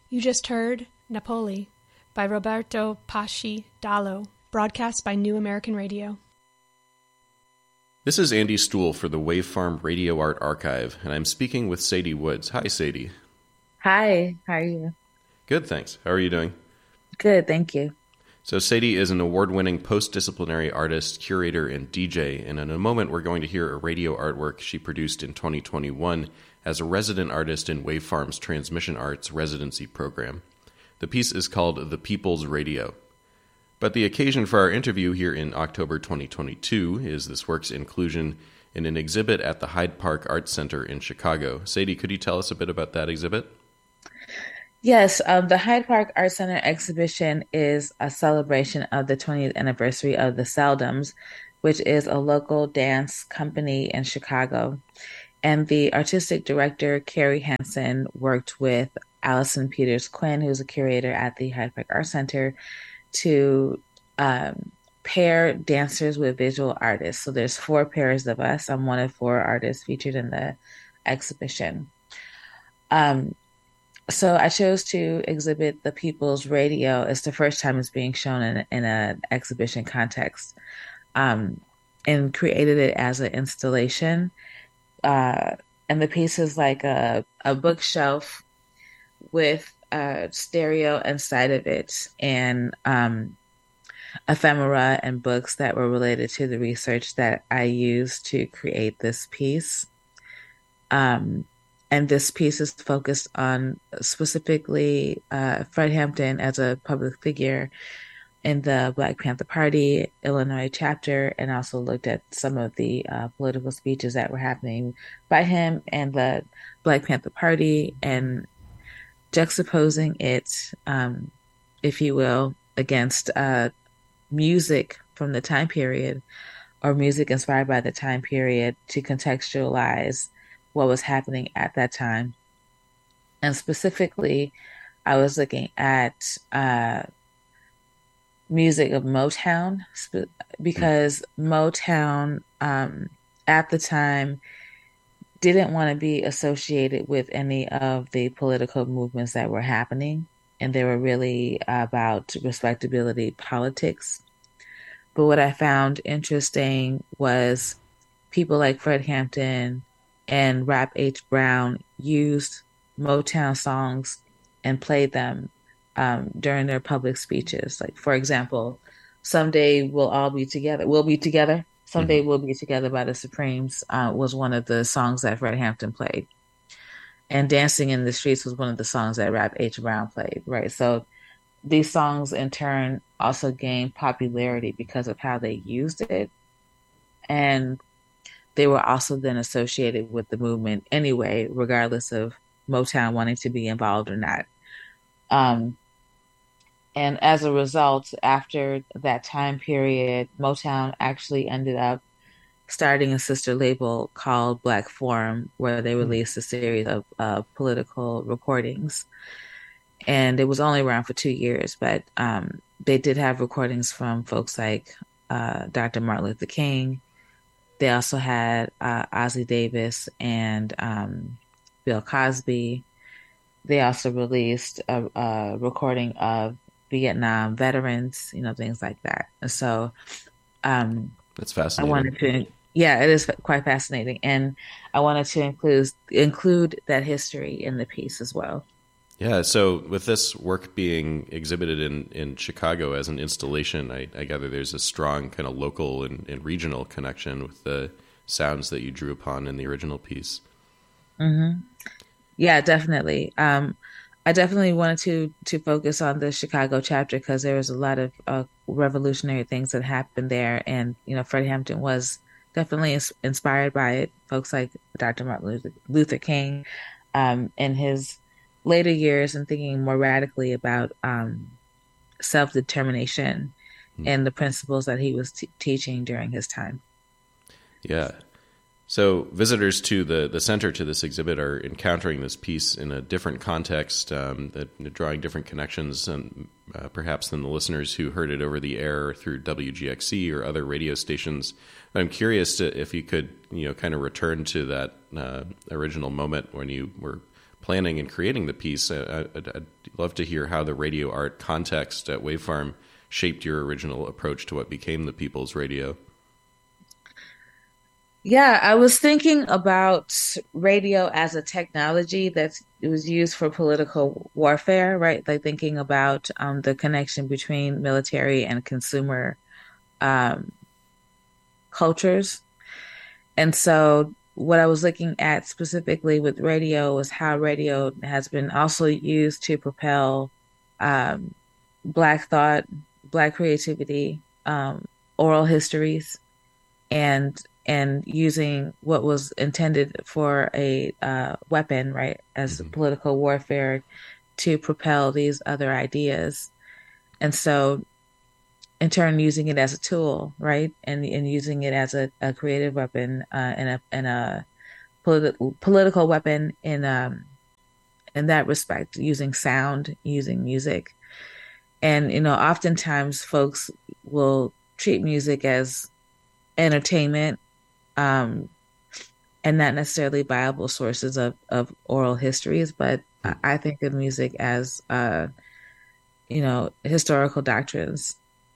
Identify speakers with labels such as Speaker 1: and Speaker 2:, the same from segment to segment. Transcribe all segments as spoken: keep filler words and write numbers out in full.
Speaker 1: You just heard Napoli by Roberto Pasci Dallo, broadcast by New American Radio.
Speaker 2: This is Andy Stuhl for the Wave Farm Radio Art Archive, and I'm speaking with Sadie Woods. Hi, Sadie.
Speaker 3: Hi, how are you?
Speaker 2: Good, thanks. How are you doing?
Speaker 3: Good, thank you.
Speaker 2: So Sadie is an award-winning post-disciplinary artist, curator, and D J, and in a moment we're going to hear a radio artwork she produced in twenty twenty-one as a resident artist in Wave Farm's Transmission Arts residency program. The piece is called The People's Radio. But the occasion for our interview here in October twenty twenty-two is this work's inclusion in an exhibit at the Hyde Park Art Center in Chicago. Sadie, could you tell us a bit about that exhibit?
Speaker 3: Yes, um, the Hyde Park Art Center exhibition is a celebration of the twentieth anniversary of the Seldums, which is a local dance company in Chicago. And the artistic director, Carrie Hansen, worked with Allison Peters Quinn, who's a curator at the Hyde Park Art Center, to um, pair dancers with visual artists. So there's four pairs of us. I'm one of four artists featured in the exhibition. Um, so I chose to exhibit The People's Radio. It's the first time it's being shown in, in an exhibition context, um, and created it as an installation. Uh, and the piece is like a, a bookshelf with a stereo inside of it and um, ephemera and books that were related to the research that I used to create this piece. Um, and this piece is focused on specifically uh, Fred Hampton as a public figure in the Black Panther Party, Illinois chapter, and also looked at some of the uh, political speeches that were happening by him and the Black Panther Party, and juxtaposing it, um, if you will, against uh, music from the time period or music inspired by the time period to contextualize what was happening at that time. And specifically, I was looking at uh, music of Motown, because Motown um, at the time didn't want to be associated with any of the political movements that were happening, and they were really about respectability politics. But what I found interesting was people like Fred Hampton and Rap H. Brown used Motown songs and played them Um, during their public speeches. Like, for example, Someday We'll All Be Together. We'll Be Together. Someday mm-hmm. We'll Be Together by the Supremes uh, was one of the songs that Fred Hampton played. And Dancing in the Streets was one of the songs that Rap H. Brown played, right? So these songs, in turn, also gained popularity because of how they used it. And they were also then associated with the movement anyway, regardless of Motown wanting to be involved or not. Um, And as a result, after that time period, Motown actually ended up starting a sister label called Black Forum, where they released a series of uh, political recordings. And it was only around for two years, but um, they did have recordings from folks like uh, Doctor Martin Luther King. They also had uh, Ossie Davis and um, Bill Cosby. They also released a, a recording of Vietnam veterans, you know, things like that. And so um,
Speaker 2: that's fascinating.
Speaker 3: I wanted to, yeah, it is quite fascinating. And I wanted to include include that history in the piece as well.
Speaker 2: Yeah, so with this work being exhibited in, in Chicago as an installation, I, I gather there's a strong kind of local and, and regional connection with the sounds that you drew upon in the original piece.
Speaker 3: Mm-hmm. Yeah, definitely. Um, I definitely wanted to to focus on the Chicago chapter because there was a lot of uh, revolutionary things that happened there. And, you know, Fred Hampton was definitely ins- inspired by it. Folks like Doctor Martin Luther, Luther King um, in his later years and thinking more radically about um, self-determination mm. and the principles that he was t- teaching during his time.
Speaker 2: Yeah. So visitors to the, the center to this exhibit are encountering this piece in a different context, um, that, drawing different connections, and uh, perhaps than the listeners who heard it over the air through W G X C or other radio stations. I'm curious to, if you could, you know, kind of return to that uh, original moment when you were planning and creating the piece. Uh, I'd, I'd love to hear how the radio art context at Wave Farm shaped your original approach to what became the People's Radio.
Speaker 3: Yeah, I was thinking about radio as a technology that was used for political warfare, right? Like thinking about um, the connection between military and consumer um, cultures. And so what I was looking at specifically with radio was how radio has been also used to propel um, Black thought, Black creativity, um, oral histories, and and using what was intended for a uh, weapon, right, as mm-hmm. political warfare to propel these other ideas. And so in turn, using it as a tool, right, and and using it as a, a creative weapon uh, and a and a politi- political weapon in um in that respect, using sound, using music. And, you know, oftentimes folks will treat music as entertainment um, and not necessarily viable sources of, of oral histories. But I think of music as, uh, you know, historical doctrines.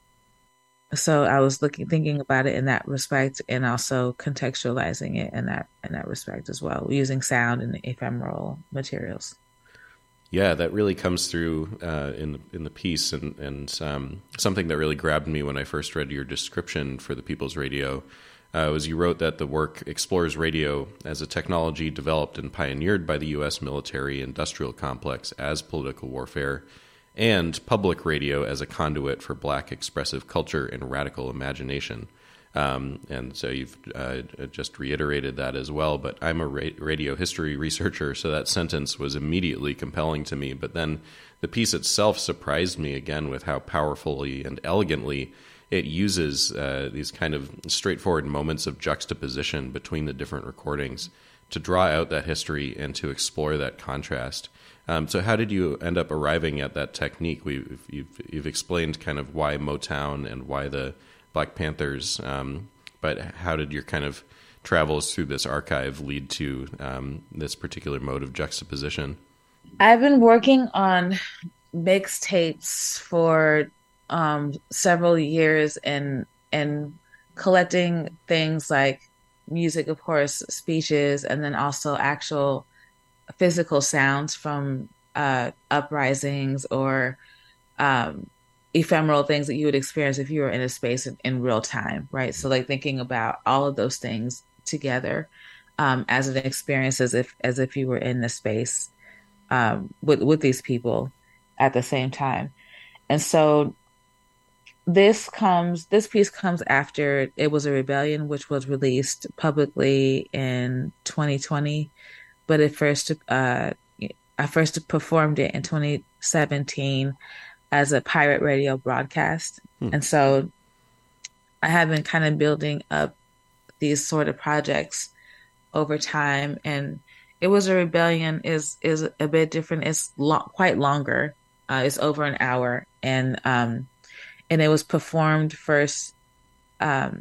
Speaker 3: So I was looking, thinking about it in that respect, and also contextualizing it in that in that respect as well, using sound and ephemeral materials.
Speaker 2: Yeah, that really comes through uh, in the, in the piece, and and um, something that really grabbed me when I first read your description for the People's Radio uh, was you wrote that the work explores radio as a technology developed and pioneered by the U S military-industrial complex as political warfare, and public radio as a conduit for Black expressive culture and radical imagination. Um, and so you've uh, just reiterated that as well. But I'm a ra- radio history researcher, so that sentence was immediately compelling to me. But then the piece itself surprised me again with how powerfully and elegantly it uses uh, these kind of straightforward moments of juxtaposition between the different recordings to draw out that history and to explore that contrast. Um, so how did you end up arriving at that technique? We've, you've, you've explained kind of why Motown and why the Black Panthers, um, but how did your kind of travels through this archive lead to um, this particular mode of juxtaposition?
Speaker 3: I've been working on mixtapes for um, several years and and collecting things like music, of course, speeches, and then also actual physical sounds from uh, uprisings or um, ephemeral things that you would experience if you were in a space in, in real time, right? So like thinking about all of those things together um, as an experience, as if as if you were in the space um, with with these people at the same time. And so this comes, this piece comes after It Was a Rebellion, which was released publicly in twenty twenty, but at first, uh, I first performed it in twenty seventeen as a pirate radio broadcast. Hmm. And so I have been kind of building up these sort of projects over time. And It Was a Rebellion is is a bit different. It's lo- quite longer. Uh, it's over an hour. And um, and it was performed first um,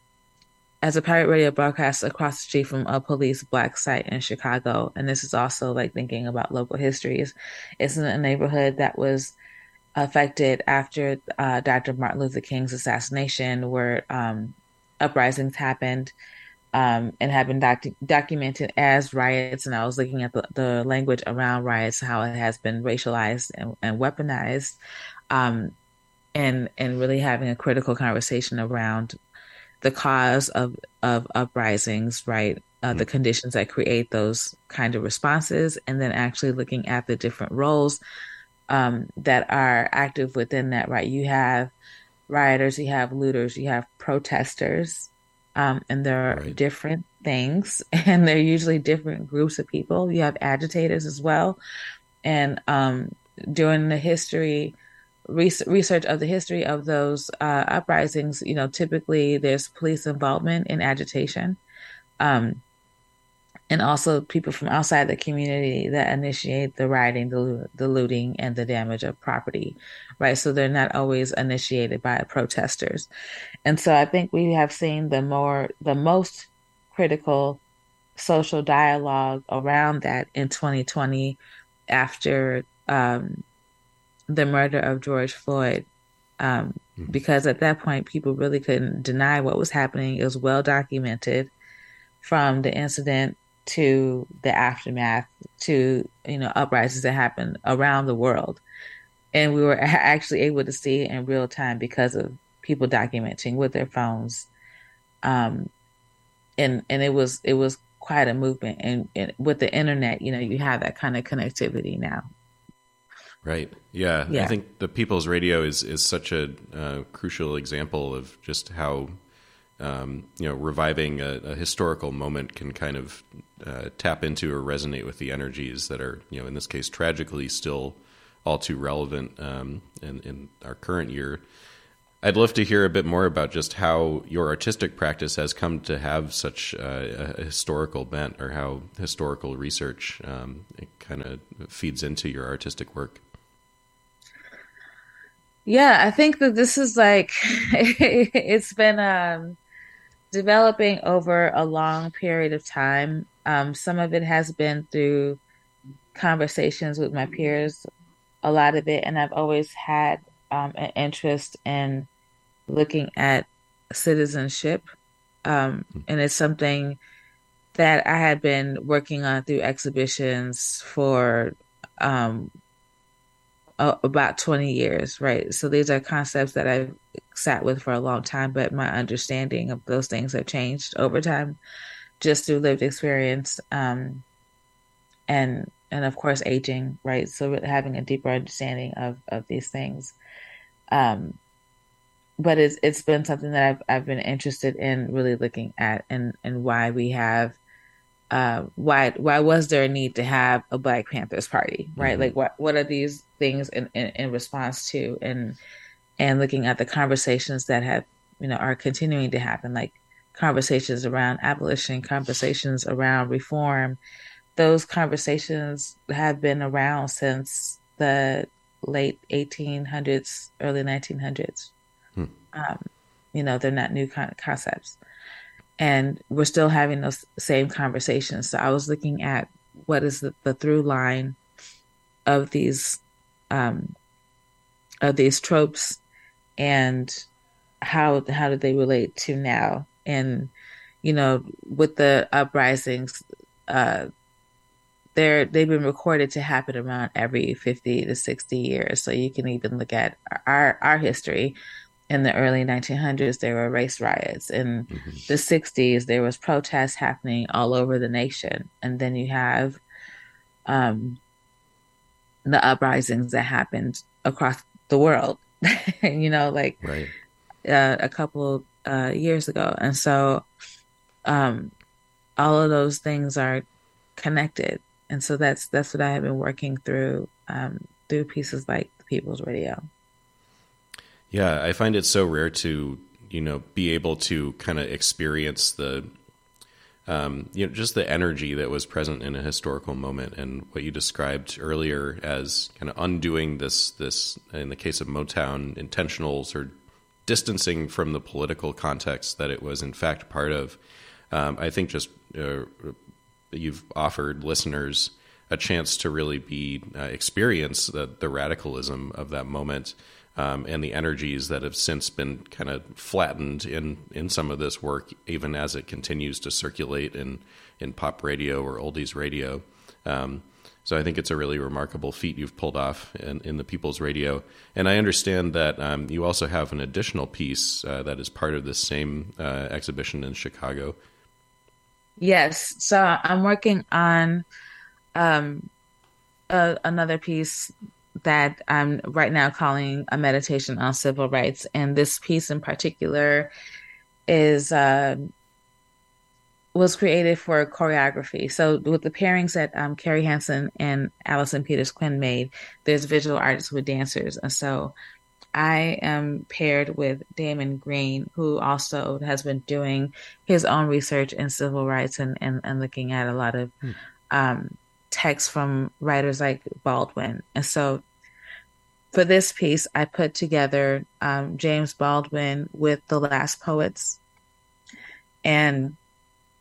Speaker 3: as a pirate radio broadcast across the street from a police Black site in Chicago. And this is also like thinking about local histories. It's in a neighborhood that was affected after uh, Doctor Martin Luther King's assassination, where um, uprisings happened um, and have been docu- documented as riots. And I was looking at the, the language around riots, how it has been racialized and, and weaponized, um, and and really having a critical conversation around the cause of, of uprisings, right? Uh, the conditions that create those kind of responses, and then actually looking at the different roles Um, that are active within that, right? You have rioters, you have looters, you have protesters, um, and there are right. different things, and they're usually different groups of people. You have agitators as well. And um, during the history, research of the history of those uh, uprisings, you know, typically there's police involvement in agitation. Um, And also people from outside the community that initiate the rioting, the, the looting, and the damage of property, right? So they're not always initiated by protesters. And so I think we have seen the more, the most critical social dialogue around that in twenty twenty after um, the murder of George Floyd. Um,
Speaker 2: Mhm.
Speaker 3: because at that point, people really couldn't deny what was happening. It was well documented from the incident to the aftermath to, you know, uprisings that happened around the world. And we were actually able to see it in real time because of people documenting with their phones. Um, and and it was it was quite a movement. And, and with the internet, you know, you have that kind of connectivity now.
Speaker 2: Right. Yeah. I
Speaker 3: Yeah.
Speaker 2: think the People's Radio is is such a uh, crucial example of just how um, you know reviving a, a historical moment can kind of uh, tap into or resonate with the energies that are, you know, in this case tragically still all too relevant um, in, in our current year. I'd love to hear a bit more about just how your artistic practice has come to have such uh, a historical bent, or how historical research um, kind of feeds into your artistic work.
Speaker 3: Yeah, I think that this is like it's been um developing over a long period of time. Um, some of it has been through conversations with my peers, a lot of it, and I've always had um, an interest in looking at citizenship. Um, and it's something that I had been working on through exhibitions for um, a- about twenty years, right? So these are concepts that I've sat with for a long time, but my understanding of those things have changed over time just through lived experience, um, and and of course aging, right? So having a deeper understanding of of these things. Um, but it's it's been something that I've I've been interested in really looking at, and and why we have uh why why was there a need to have a Black Panthers party, right?
Speaker 2: Mm-hmm.
Speaker 3: Like what what are these things in, in, in response to, and and looking at the conversations that have, you know, are continuing to happen, like conversations around abolition, conversations around reform. Those conversations have been around since the late eighteen hundreds, early nineteen hundreds.
Speaker 2: Hmm.
Speaker 3: Um, you know, they're not new con- concepts. And we're still having those same conversations. So I was looking at what is the, the through line of these um, of these tropes, and how how do they relate to now? And you know, with the uprisings, uh, they're they've been recorded to happen around every fifty to sixty years. So you can even look at our our history. In the early nineteen hundreds, there were race riots. In
Speaker 2: Mm-hmm.
Speaker 3: the sixties, there was protests happening all over the nation. And then you have um, the uprisings that happened across the world, you know, like
Speaker 2: Right.
Speaker 3: uh, a couple uh, years ago. And so um, all of those things are connected. And so that's that's what I have been working through um, through pieces like the People's Radio.
Speaker 2: Yeah, I find it so rare to, you know, be able to kind of experience the, um, you know, just the energy that was present in a historical moment, and what you described earlier as kind of undoing this, this, in the case of Motown, intentional sort of distancing from the political context that it was in fact part of. Um, I think just uh, you've offered listeners a chance to really be uh, experience the, the radicalism of that moment. Um, and the energies that have since been kind of flattened in, in some of this work, even as it continues to circulate in, in pop radio or oldies radio. Um, so I think it's a really remarkable feat you've pulled off in, in the People's Radio. And I understand that um, you also have an additional piece uh, that is part of this same uh, exhibition in Chicago.
Speaker 3: Yes. So I'm working on um, a, another piece that I'm right now calling a meditation on civil rights. And this piece in particular is uh, was created for choreography. So with the pairings that um, Carrie Hansen and Allison Peters Quinn made, there's visual artists with dancers. And so I am paired with Damon Green, who also has been doing his own research in civil rights, and, and, and looking at a lot of hmm. um, texts from writers like Baldwin. And so for this piece, I put together um, James Baldwin with The Last Poets. And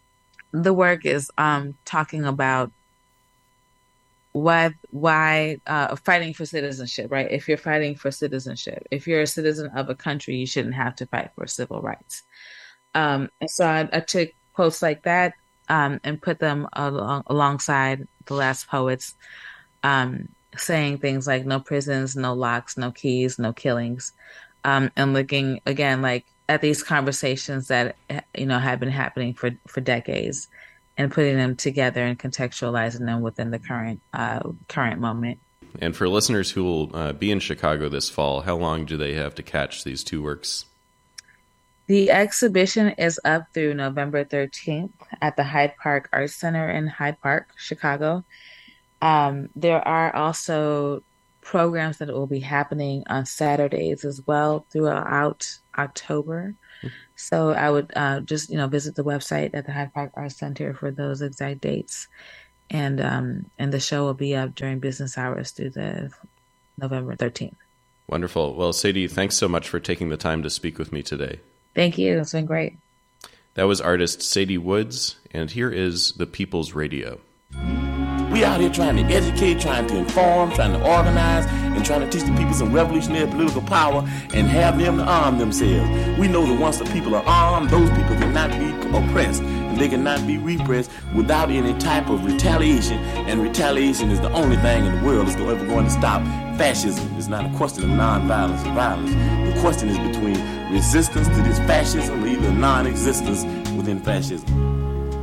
Speaker 3: the work is um, talking about why why uh, fighting for citizenship, right? If you're fighting for citizenship, if you're a citizen of a country, you shouldn't have to fight for civil rights. Um, and so I, I took quotes like that um, and put them along, alongside the last poets, um, saying things like no prisons, no locks, no keys, no killings, um, and looking again like at these conversations that you know have been happening for for decades, and putting them together and contextualizing them within the current uh, current moment.
Speaker 2: And for listeners who will uh, be in Chicago this fall, how long do they have to catch these two works?
Speaker 3: The exhibition is up through November thirteenth at the Hyde Park Arts Center in Hyde Park, Chicago. Um, there are also programs that will be happening on Saturdays as well throughout October. Mm-hmm. So I would uh, just, you know, visit the website at the Hyde Park Arts Center for those exact dates. And um, and the show will be up during business hours through the November thirteenth.
Speaker 2: Wonderful. Well, Sadie, thanks so much for taking the time to speak with me today.
Speaker 3: Thank you. It's been great.
Speaker 2: That was artist Sadie Woods, and here is The People's Radio.
Speaker 4: We out here trying to educate, trying to inform, trying to organize, and trying to teach the people some revolutionary political power and have them to arm themselves. We know that once the people are armed, those people cannot be oppressed, and they cannot be repressed without any type of retaliation, and retaliation is the only thing in the world that's ever going to stop fascism. It's not a question of nonviolence or violence. The question is between resistance to this fascism or either non-existence within fascism.